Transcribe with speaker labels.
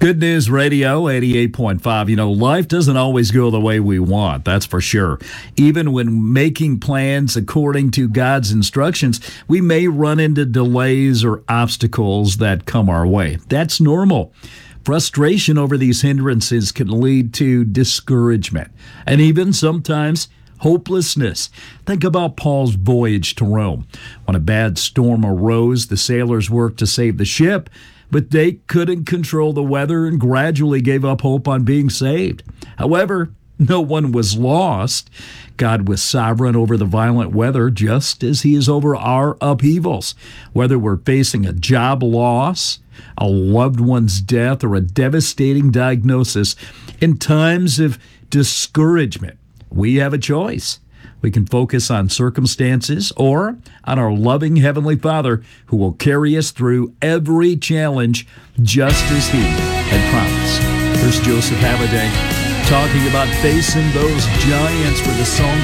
Speaker 1: Good News Radio 88.5. Life doesn't always go the way we want, that's for sure. Even when making plans according to God's instructions, we may run into delays or obstacles that come our way. That's normal. Frustration over these hindrances can lead to discouragement and even sometimes hopelessness. Think about Paul's voyage to Rome. When a bad storm arose, the sailors worked to save the ship, but they couldn't control the weather and gradually gave up hope on being saved. However, no one was lost. God was sovereign over the violent weather just as he is over our upheavals. Whether we're facing a job loss, a loved one's death, or a devastating diagnosis, in times of discouragement, we have a choice. We can focus on circumstances or on our loving Heavenly Father who will carry us through every challenge just as He had promised. Here's Joseph Haviday talking about facing those giants with a song